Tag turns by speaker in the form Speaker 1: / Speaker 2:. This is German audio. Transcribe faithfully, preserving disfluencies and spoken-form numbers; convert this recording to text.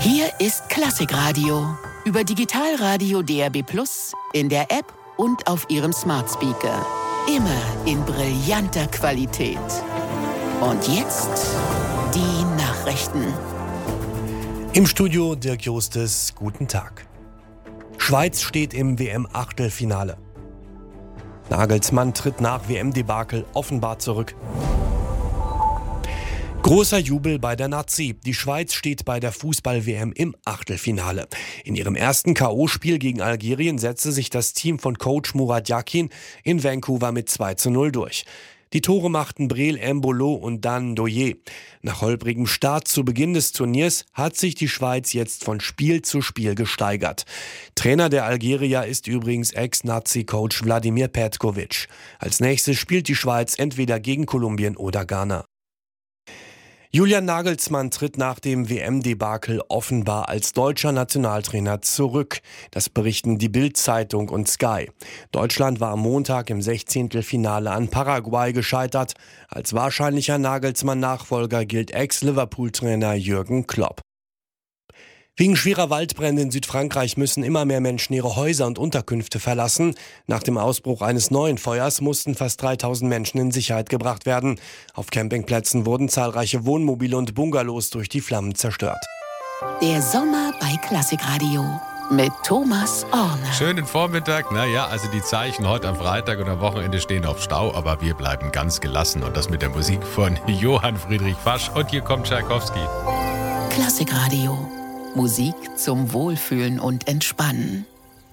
Speaker 1: Hier ist Klassikradio. Über Digitalradio D A B plus, in der App und auf Ihrem Smart Speaker. Immer in brillanter Qualität. Und jetzt die Nachrichten.
Speaker 2: Im Studio Dirk Justes, guten Tag. Schweiz steht im W M-Achtelfinale. Nagelsmann tritt nach W M-Debakel offenbar zurück. Großer Jubel bei der Nazi. Die Schweiz steht bei der Fußball-W M im Achtelfinale. In ihrem ersten K O-Spiel gegen Algerien setzte sich das Team von Coach Murat Yakin in Vancouver mit zwei zu null durch. Die Tore machten Breel, Embolo und dann Doye. Nach holprigem Start zu Beginn des Turniers hat sich die Schweiz jetzt von Spiel zu Spiel gesteigert. Trainer der Algerier ist übrigens Ex-Nazi-Coach Wladimir Petkovic. Als nächstes spielt die Schweiz entweder gegen Kolumbien oder Ghana. Julian Nagelsmann tritt nach dem W M-Debakel offenbar als deutscher Nationaltrainer zurück. Das berichten die Bild-Zeitung und Sky. Deutschland war am Montag im Sechzehntelfinale an Paraguay gescheitert. Als wahrscheinlicher Nagelsmann-Nachfolger gilt Ex-Liverpool-Trainer Jürgen Klopp. Wegen schwerer Waldbrände in Südfrankreich müssen immer mehr Menschen ihre Häuser und Unterkünfte verlassen. Nach dem Ausbruch eines neuen Feuers mussten fast dreitausend Menschen in Sicherheit gebracht werden. Auf Campingplätzen wurden zahlreiche Wohnmobile und Bungalows durch die Flammen zerstört.
Speaker 1: Der Sommer bei Klassikradio mit Thomas Orner.
Speaker 3: Schönen Vormittag. Naja, also die Zeichen heute am Freitag und am Wochenende stehen auf Stau, aber wir bleiben ganz gelassen. Und das mit der Musik von Johann Friedrich Fasch. Und hier kommt Tschaikowski.
Speaker 1: Klassikradio. Musik zum Wohlfühlen und Entspannen.